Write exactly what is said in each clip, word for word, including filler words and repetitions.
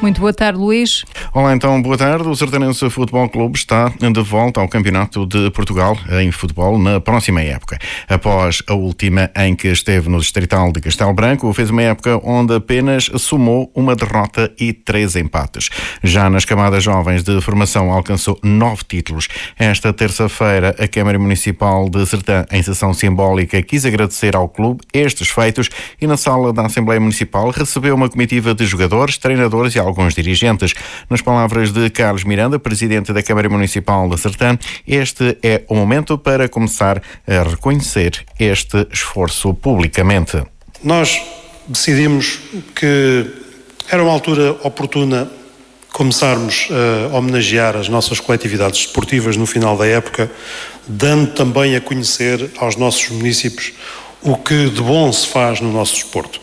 Muito boa tarde, Luís. Olá, então, boa tarde. O Sertanense Futebol Clube está de volta ao Campeonato de Portugal em futebol na próxima época. Após a última em que esteve no Distrital de Castelo Branco, fez uma época onde apenas somou uma derrota e três empates. Já nas camadas jovens de formação alcançou nove títulos. Esta terça-feira, a Câmara Municipal de Sertã, em sessão simbólica, quis agradecer ao clube estes feitos e na sala da Assembleia Municipal recebeu uma comitiva de jogadores, treinadores e alguns dirigentes. Nas palavras de Carlos Miranda, presidente da Câmara Municipal de Sertã, este é o momento para começar a reconhecer este esforço publicamente. Nós decidimos que era uma altura oportuna começarmos a homenagear as nossas coletividades desportivas no final da época, dando também a conhecer aos nossos municípios o que de bom se faz no nosso desporto.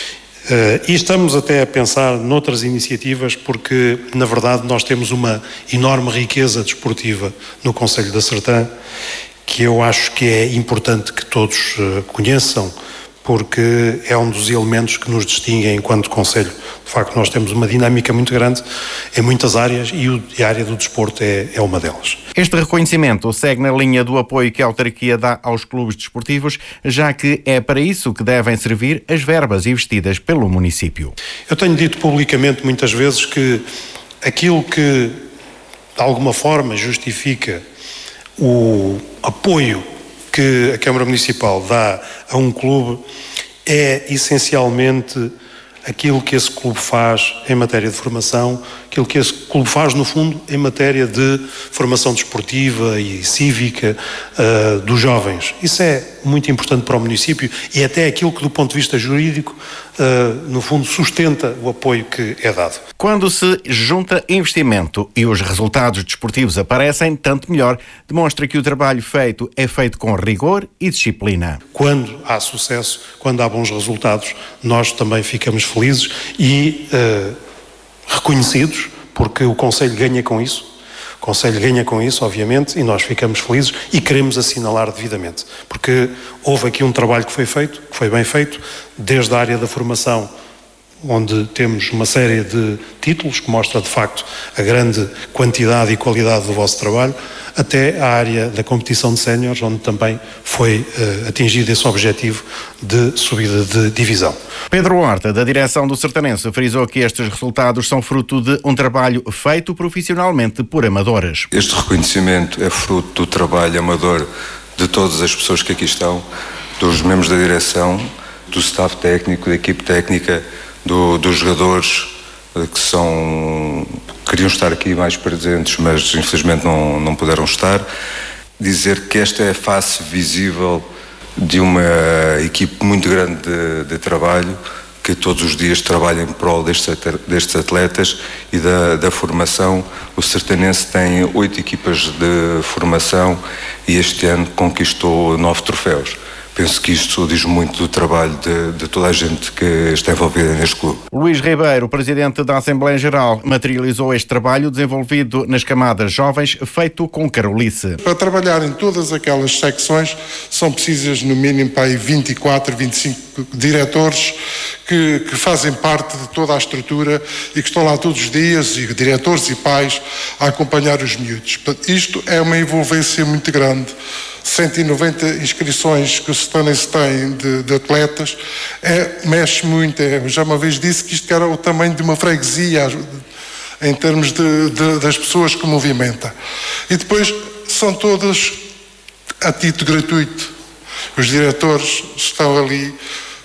Uh, e estamos até a pensar noutras iniciativas porque, na verdade, nós temos uma enorme riqueza desportiva no Concelho da Sertã, que eu acho que é importante que todos uh, conheçam, porque é um dos elementos que nos distinguem enquanto Concelho. De facto, nós temos uma dinâmica muito grande em muitas áreas e, o, e a área do desporto é, é uma delas. Este reconhecimento segue na linha do apoio que a autarquia dá aos clubes desportivos, já que é para isso que devem servir as verbas investidas pelo município. Eu tenho dito publicamente muitas vezes que aquilo que, de alguma forma, justifica o apoio que a Câmara Municipal dá a um clube é essencialmente aquilo que esse clube faz em matéria de formação, aquilo que esse clube faz, no fundo, em matéria de formação desportiva e cívica uh, dos jovens. Isso é muito importante para o município e até aquilo que, do ponto de vista jurídico, uh, no fundo, sustenta o apoio que é dado. Quando se junta investimento e os resultados desportivos aparecem, tanto melhor, demonstra que o trabalho feito é feito com rigor e disciplina. Quando há sucesso, quando há bons resultados, nós também ficamos felizes e uh, reconhecidos, porque o Concelho ganha com isso. O Concelho ganha com isso, obviamente, e nós ficamos felizes e queremos assinalar devidamente, porque houve aqui um trabalho que foi feito, que foi bem feito, desde a área da formação, onde temos uma série de títulos que mostra de facto a grande quantidade e qualidade do vosso trabalho, até à área da competição de séniores, onde também foi uh, atingido esse objetivo de subida de divisão. Pedro Horta, da direção do Sertanense, frisou que estes resultados são fruto de um trabalho feito profissionalmente por amadores. Este reconhecimento é fruto do trabalho amador de todas as pessoas que aqui estão, dos membros da direção, do staff técnico, da equipe técnica, do, dos jogadores que são, queriam estar aqui mais presentes, mas infelizmente não, não puderam estar. Dizer que esta é a face visível de uma equipe muito grande de, de trabalho, que todos os dias trabalha em prol destes, destes atletas e da, da formação. O Sertanense tem oito equipas de formação e este ano conquistou nove troféus. Penso que isto diz muito do trabalho de, de toda a gente que está envolvida neste clube. Luís Ribeiro, presidente da Assembleia Geral, materializou este trabalho desenvolvido nas camadas jovens, feito com carolice. Para trabalhar em todas aquelas secções são precisas no mínimo para aí vinte e quatro, vinte e cinco diretores que, que fazem parte de toda a estrutura e que estão lá todos os dias, e diretores e pais, a acompanhar os miúdos. Isto é uma envolvência muito grande. cento e noventa inscrições que o Sertanense tem de, de atletas, é, mexe muito. É, já uma vez disse que isto era o tamanho de uma freguesia em termos de, de, das pessoas que movimenta. E depois são todas a título gratuito. Os diretores estão ali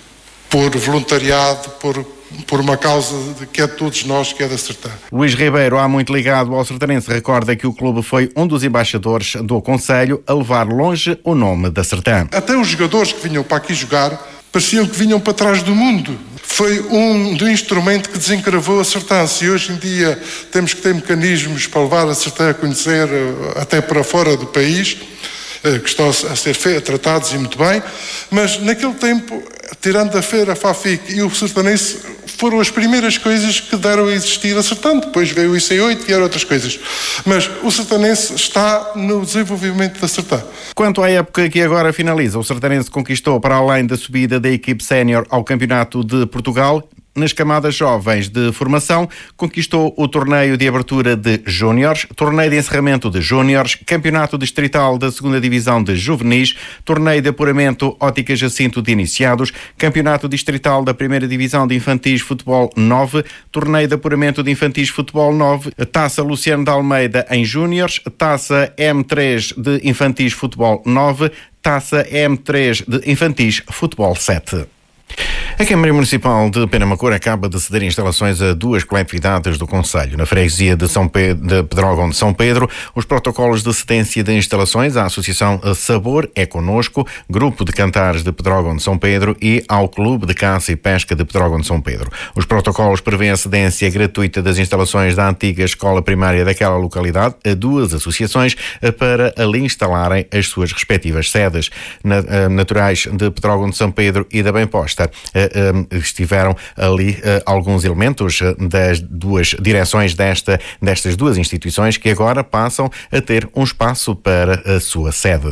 por voluntariado, por por uma causa de que é de todos nós, que é da Sertã. Luís Ribeiro, há muito ligado ao Sertanense, recorda que o clube foi um dos embaixadores do Concelho a levar longe o nome da Sertã. Até os jogadores que vinham para aqui jogar pareciam que vinham para trás do mundo. Foi um do instrumento que desencravou a Sertã. Se hoje em dia temos que ter mecanismos para levar a Sertã a conhecer até para fora do país, que estão a ser fe- tratados e muito bem, mas naquele tempo, tirando a feira, a FAFIC e o Sertanense, foram as primeiras coisas que deram a existir a Sertã. Depois veio o I C oito e eram outras coisas. Mas o Sertanense está no desenvolvimento da Sertã. Quanto à época que agora finaliza, o Sertanense conquistou, para além da subida da equipe sénior ao Campeonato de Portugal, nas camadas jovens de formação, conquistou o torneio de abertura de júniores, torneio de encerramento de júniores, campeonato distrital da segunda divisão de juvenis, torneio de apuramento Ótica Jacinto de iniciados, campeonato distrital da primeira divisão de infantis futebol nove, torneio de apuramento de infantis futebol nove, taça Luciano de Almeida em júniores, taça M três de infantis futebol nove, taça M três de infantis futebol sete. A Câmara Municipal de Penamacor acaba de ceder instalações a duas coletividades do concelho. Na freguesia de, São Pedro, de Pedrógão de São Pedro, os protocolos de cedência de instalações à Associação Sabor é Conosco, Grupo de Cantares de Pedrógão de São Pedro e ao Clube de Caça e Pesca de Pedrógão de São Pedro. Os protocolos prevêem a cedência gratuita das instalações da antiga escola primária daquela localidade a duas associações para ali instalarem as suas respectivas sedes. Naturais de Pedrógão de São Pedro e da Bem-Posta estiveram ali alguns elementos das duas direções desta, destas duas instituições que agora passam a ter um espaço para a sua sede.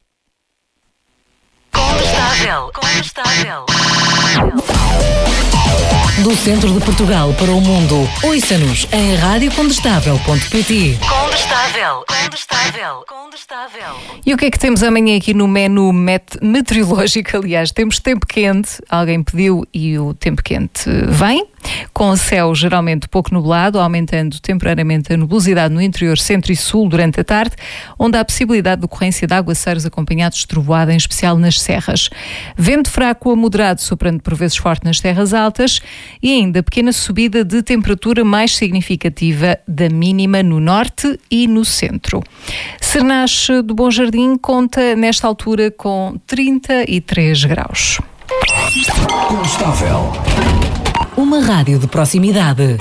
Condestável, condestável. Do centro de Portugal para o mundo, ouça-nos em rádio condestável ponto pt. Condestável, condestável, condestável. E o que é que temos amanhã aqui no menu met- meteorológico? Aliás, temos tempo quente, alguém pediu e o tempo quente vem, com o céu geralmente pouco nublado, aumentando temporariamente a nubosidade no interior, centro e sul durante a tarde, onde há possibilidade de ocorrência de aguaceiros acompanhados de trovoada, em especial nas serras. Vento fraco a moderado, soprando por vezes forte nas terras altas, e ainda pequena subida de temperatura mais significativa da mínima no norte e no centro. Cernache do Bom Jardim conta nesta altura com trinta e três graus. Condestável. Uma rádio de proximidade.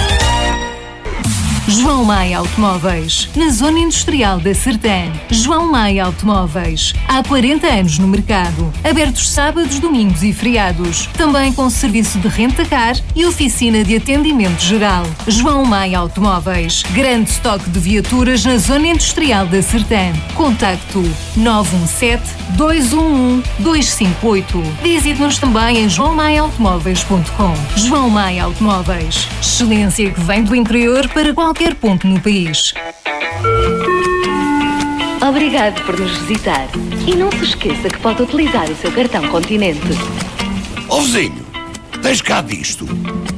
João Maia Automóveis, na zona industrial da Sertã. João Maia Automóveis, há quarenta anos no mercado. Abertos sábados, domingos e feriados. Também com serviço de renta-car e oficina de atendimento geral. João Maia Automóveis, grande estoque de viaturas na zona industrial da Sertã. Contacto nove um sete, dois um um, dois cinco oito. Visite-nos também em joão maia automóveis ponto com. João Maia Automóveis, excelência que vem do interior para qualquer qualquer ponto no país. Obrigado por nos visitar. E não se esqueça que pode utilizar o seu cartão Continente. Ó vizinho, tens cá disto?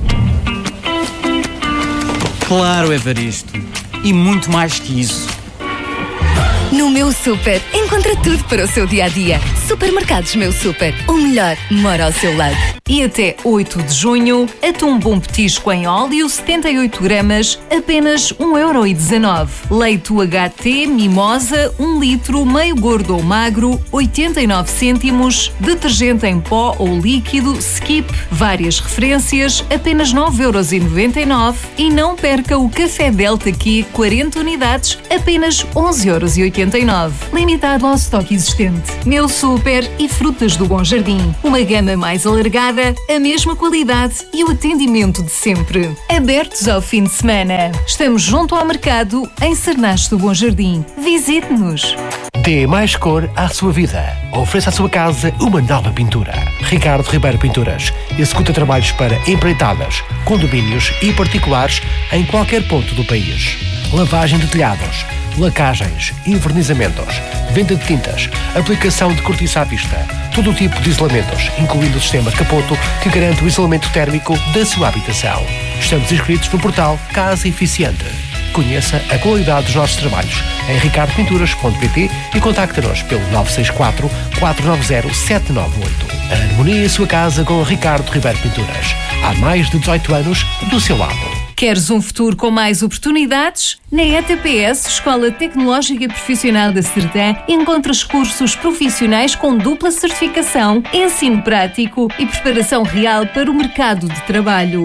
Claro, Evaristo. E muito mais que isso. No Meu Super, encontra tudo para o seu dia-a-dia. Supermercados Meu Super, o melhor mora ao seu lado. E até oito de junho, atum bom petisco em óleo, setenta e oito gramas, apenas um euro e dezanove. Leite U H T Mimosa, um litro, meio gordo ou magro, oitenta e nove cêntimos. Detergente em pó ou líquido, Skip, várias referências, apenas nove euros e noventa e nove. E não perca o Café Delta Q, quarenta unidades, apenas onze euros e oitenta e nove. Limitado ao estoque existente. Meu Super e Frutas do Bom Jardim. Uma gama mais alargada, a mesma qualidade e o atendimento de sempre. Abertos ao fim de semana. Estamos junto ao mercado em Cernache do Bom Jardim. Visite-nos. Dê mais cor à sua vida. Ofereça à sua casa uma nova pintura. Ricardo Ribeiro Pinturas executa trabalhos para empreitadas, condomínios e particulares em qualquer ponto do país. Lavagem de telhados, lacagens, invernizamentos, venda de tintas, aplicação de cortiça à vista, todo o tipo de isolamentos, incluindo o sistema Capoto, que garante o isolamento térmico da sua habitação. Estamos inscritos no portal Casa Eficiente. Conheça a qualidade dos nossos trabalhos em ricardo pinturas ponto pt e contacte-nos pelo nove seis quatro, quatro nove zero, sete nove oito. Harmonia em sua casa com Ricardo Ribeiro Pinturas. Há mais de dezoito anos do seu lado. Queres um futuro com mais oportunidades? Na E T P S, Escola Tecnológica Profissional da Sertã, encontras cursos profissionais com dupla certificação, ensino prático e preparação real para o mercado de trabalho.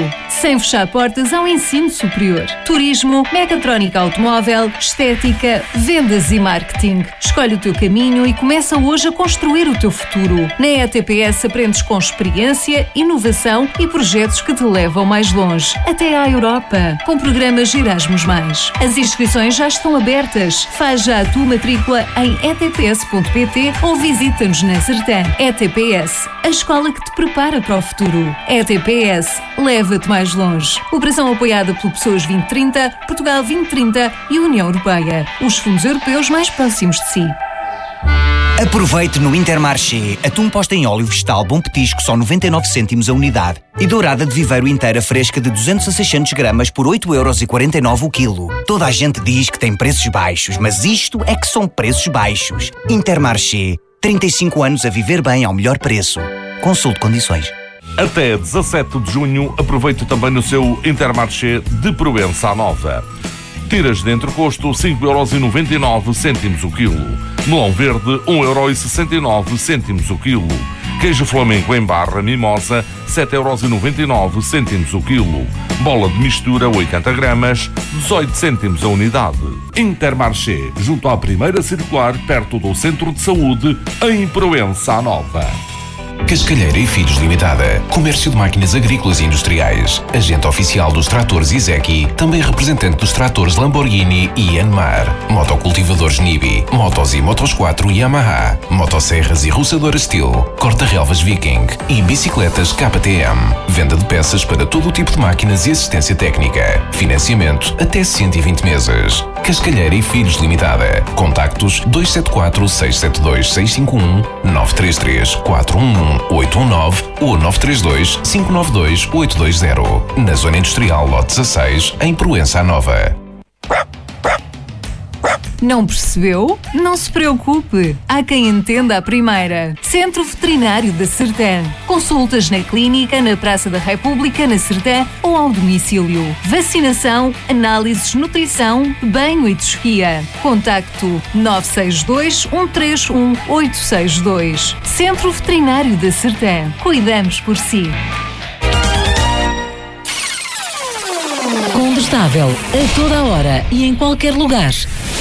sem fechar portas ao ensino superior. Turismo, mecatrónica automóvel, estética, vendas e marketing. Escolhe o teu caminho e começa hoje a construir o teu futuro. Na E T P S aprendes com experiência, inovação e projetos que te levam mais longe, até à Europa, com programas Erasmus mais. As inscrições já estão abertas. Faz já a tua matrícula em e t p s ponto p t ou visita-nos na Sertã. E T P S, a escola que te prepara para o futuro. E T P S, leva-te mais longe. Operação apoiada pelo Pessoas vinte trinta, Portugal vinte trinta e União Europeia. Os fundos europeus mais próximos de si. Aproveite no Intermarché atum posto em óleo vegetal Bom Petisco só noventa e nove cêntimos a unidade e dourada de viveiro inteira fresca de duzentos a seiscentos gramas por oito euros e quarenta e nove o quilo. Toda a gente diz que tem preços baixos, mas isto é que são preços baixos. Intermarché, trinta e cinco anos a viver bem ao melhor preço. Consulte condições. Até dezassete de junho, aproveite também no seu Intermarché de Proença Nova. Tiras de entrecosto cinco euros e noventa e nove cêntimos o quilo. Melão verde um euro e sessenta e nove cêntimos o quilo. Queijo flamenco em barra mimosa sete euros e noventa e nove cêntimos o quilo. Bola de mistura oitenta gramas dezoito cêntimos a unidade. Intermarché, junto à primeira circular, perto do Centro de Saúde, em Proença Nova. Cascalheira e Filhos Limitada. Comércio de máquinas agrícolas e industriais. Agente oficial dos tratores Izeki. Também representante dos tratores Lamborghini e Yanmar. Motocultivadores Nibi. Motos e Motos quatro Yamaha. Motosserras e roçadoras Steel. Corta-relvas Viking. E bicicletas K T M. Venda de peças para todo o tipo de máquinas e assistência técnica. Financiamento até cento e vinte meses. Cascalheira e Filhos Limitada. Contactos dois sete quatro, seis sete dois, seis cinco um, nove três três, quatro um um, oito um nove ou nove três dois, cinco nove dois, oito dois zero. Na Zona Industrial Lote dezasseis, em Proença Nova. Não percebeu? Não se preocupe. Há quem entenda a primeira. Centro Veterinário da Sertã. Consultas na clínica, na Praça da República, na Sertã ou ao domicílio. Vacinação, análises, nutrição, banho e tosquia. Contacto nove seis dois, um três um, oito seis dois. Centro Veterinário da Sertã. Cuidamos por si. Condestável, a toda a hora e em qualquer lugar.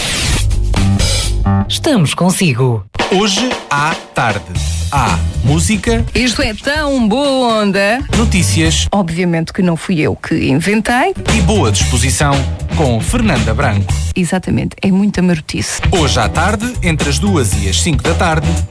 Estamos consigo. Hoje à tarde. Há música. Isto é tão boa onda. Notícias. Obviamente que não fui eu que inventei. E boa disposição com Fernanda Branco. Exatamente, é muita marotice. Hoje à tarde, entre as duas e as cinco da tarde.